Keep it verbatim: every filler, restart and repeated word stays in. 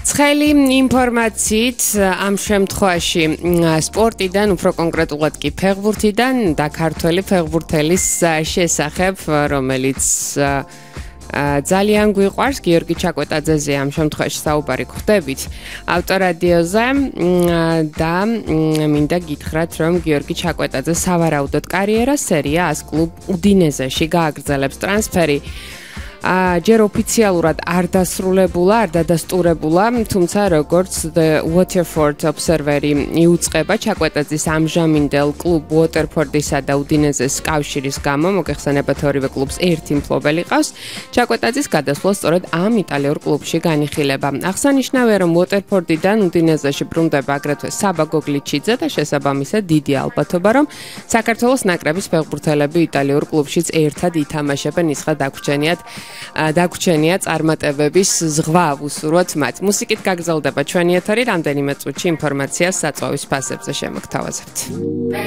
ცხელი ინფორმაციით ამ შემთხვევაში სპორტიდან, უფრო კონკრეტულად კი ფეხბურთიდან და ქართველი ფეხბურთელის შესახებ, რომელიც ძალიან გვიყვარს, გიორგი ჩაკვეტაძეზე ამ შემთხვევაში საუბარი გვხდებით ავტორადიოზე და მინდა გითხრათ, რომ გიორგი ჩაკვეტაძე სავარაუდოდ კარიერას სერია-ას კლუბ უდინეზეში გააგრძელებს. ტრანსფერი ჯერ ოფიციალურად არ დასრულებულა, არ დადასტურებულა, თუმცა როგორც The Waterford Observer-ი იუწყება ჩაკვეტაძის ამჟამინდელ კლუბ Waterford-ისა და უდინეზეს კავშირის გამო, მოგეხსენებათ ორივე კლუბს ერთი მფლობელი ყავს, ჩაკვეტაძის გადასვლა სწორედ ამ იტალიურ კლუბში განიხილება. აღსანიშნავია, რომ Waterford-დან უდინეზეში ბრუნდება აგრეთვე საბა გოგლიჩიძე და შესაბამისად დიდი ალბათობა, რომ საქართველოს ნაკრების ფეხბურთელები იტალიურ კლუბშიც ერთად ითამაშებენ, ისხა დაგვრჩენიათ დაგვრჩენია წარმატებების ზღვა უსურვოთ მათ. მუსიკით გაგრძელდება ჩვენი ეთერი, რამდენიმე წუთში ინფორმაციას საწვავის ფასებზე შემოგთავაზებთ.